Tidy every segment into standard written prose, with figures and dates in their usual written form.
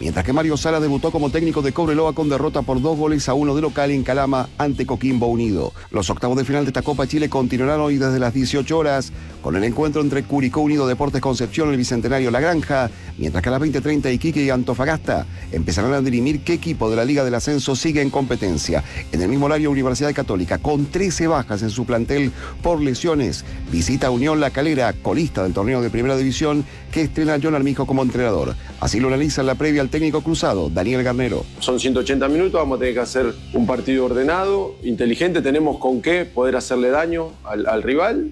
mientras que Mario Sala debutó como técnico de Cobreloa con derrota por 2-1 de local en Calama ante Coquimbo Unido. Los octavos de final de esta Copa Chile continuarán hoy desde las 18 horas con el encuentro entre Curicó Unido Deportes Concepción, el Bicentenario La Granja, mientras que a las 20:30 Iquique y Antofagasta empezarán a dirimir qué equipo de la Liga del Ascenso sigue en competencia. En el mismo horario, Universidad Católica, con 13 bajas en su plantel por lesiones, visita a Unión La Calera, colista del torneo de Primera División, que estrena a John Armijo como entrenador. Así lo analiza en la previa al técnico cruzado, Daniel Garnero. Son 180 minutos, vamos a tener que hacer un partido ordenado, inteligente, tenemos con qué poder hacerle daño al rival.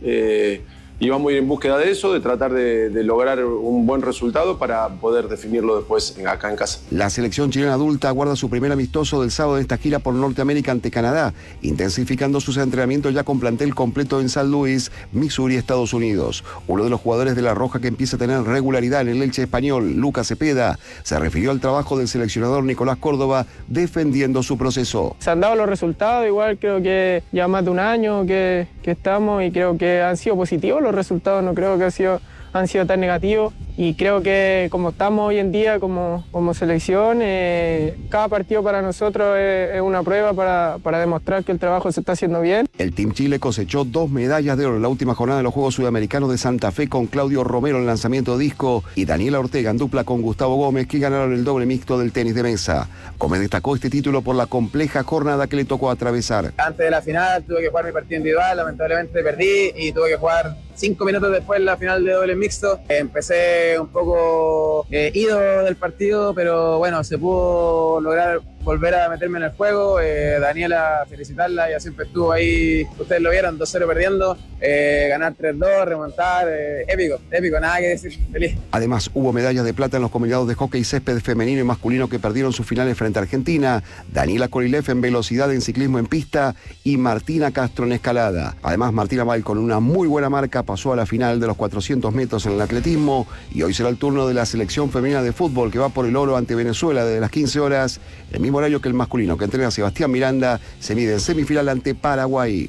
Y vamos a ir en búsqueda de eso, de tratar de lograr un buen resultado para poder definirlo después acá en casa. La selección chilena adulta aguarda su primer amistoso del sábado de esta gira por Norteamérica ante Canadá, intensificando sus entrenamientos ya con plantel completo en San Luis, Missouri, Estados Unidos. Uno de los jugadores de La Roja que empieza a tener regularidad en el Elche español, Lucas Cepeda, se refirió al trabajo del seleccionador Nicolás Córdoba defendiendo su proceso. Se han dado los resultados, igual creo que ya más de un año que estamos y creo que han sido positivos los resultados, no creo que han sido tan negativos, y creo que como estamos hoy en día como selección, cada partido para nosotros es una prueba para demostrar que el trabajo se está haciendo bien. El Team Chile cosechó 2 medallas de oro en la última jornada de los Juegos Sudamericanos de Santa Fe con Claudio Romero en lanzamiento de disco y Daniela Ortega en dupla con Gustavo Gómez, que ganaron el doble mixto del tenis de mesa. Gómez destacó este título por la compleja jornada que le tocó atravesar. Antes de la final tuve que jugar mi partido individual, lamentablemente perdí y tuve que jugar 5 minutos después la final de doble mixto. Empecé un poco ido del partido, pero bueno, se pudo lograr volver a meterme en el juego. Daniela, felicitarla, ella siempre estuvo ahí, ustedes lo vieron, 2-0 perdiendo, ganar 3-2, remontar, épico, nada que decir, feliz. Además, hubo medallas de plata en los combinados de hockey césped femenino y masculino que perdieron sus finales frente a Argentina, Daniela Korilev en velocidad en ciclismo en pista y Martina Castro en escalada. Además, Martina Val, con una muy buena marca, pasó a la final de los 400 metros en el atletismo y hoy será el turno de la selección femenina de fútbol que va por el oro ante Venezuela desde las 15 horas, el mismo horario que el masculino, que entrena a Sebastián Miranda, se mide en semifinal ante Paraguay.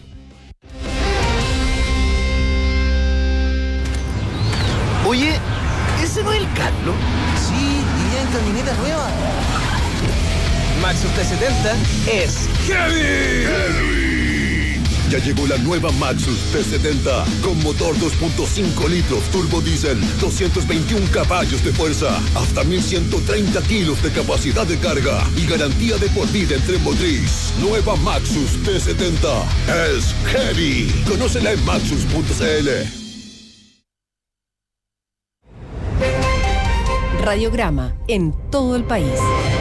Oye, ¿ese no es el Carlos? Sí, y en camioneta nueva. Maxus T70 es Heavy. Ya llegó la nueva Maxus T70 con motor 2.5 litros turbo diésel, 221 caballos de fuerza, hasta 1130 kilos de capacidad de carga y garantía de por vida en tren motriz. Nueva Maxus T70 es Heavy. Conócela en maxus.cl. Radiograma en todo el país.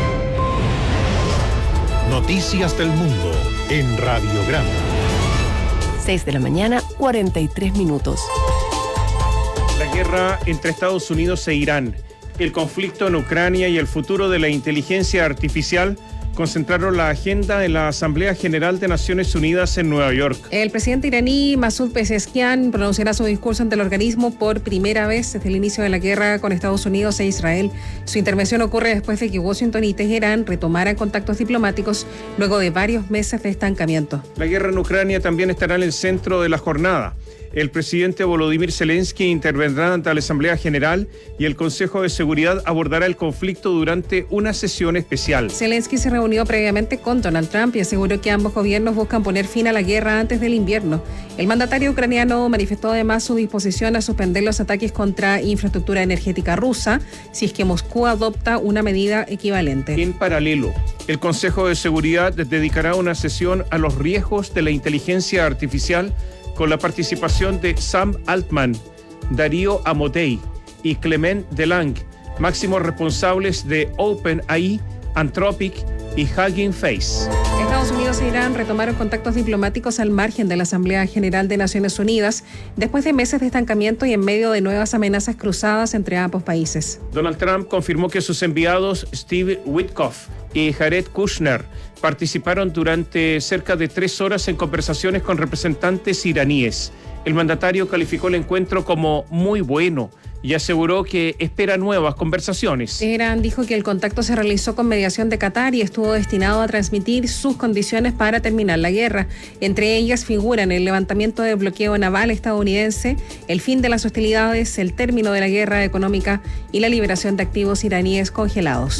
Noticias del mundo en Radiograma. 6 de la mañana, 43 minutos. La guerra entre Estados Unidos e Irán, el conflicto en Ucrania y el futuro de la inteligencia artificial concentraron la agenda en la Asamblea General de Naciones Unidas en Nueva York. El presidente iraní Masoud Pezeshkian pronunciará su discurso ante el organismo por primera vez desde el inicio de la guerra con Estados Unidos e Israel. Su intervención ocurre después de que Washington y Teherán retomaran contactos diplomáticos luego de varios meses de estancamiento. La guerra en Ucrania también estará en el centro de la jornada. El presidente Volodymyr Zelensky intervendrá ante la Asamblea General y el Consejo de Seguridad abordará el conflicto durante una sesión especial. Zelensky se reunió previamente con Donald Trump y aseguró que ambos gobiernos buscan poner fin a la guerra antes del invierno. El mandatario ucraniano manifestó además su disposición a suspender los ataques contra infraestructura energética rusa si es que Moscú adopta una medida equivalente. En paralelo, el Consejo de Seguridad dedicará una sesión a los riesgos de la inteligencia artificial con la participación de Sam Altman, Darío Amodei y Clement Delange, máximos responsables de OpenAI, Anthropic y Hugging Face. Estados Unidos e Irán retomaron contactos diplomáticos al margen de la Asamblea General de Naciones Unidas después de meses de estancamiento y en medio de nuevas amenazas cruzadas entre ambos países. Donald Trump confirmó que sus enviados Steve Witkoff y Jared Kushner participaron durante cerca de 3 horas en conversaciones con representantes iraníes. El mandatario calificó el encuentro como muy bueno y aseguró que espera nuevas conversaciones. Teherán dijo que el contacto se realizó con mediación de Qatar y estuvo destinado a transmitir sus condiciones para terminar la guerra. Entre ellas figuran el levantamiento del bloqueo naval estadounidense, el fin de las hostilidades, el término de la guerra económica y la liberación de activos iraníes congelados.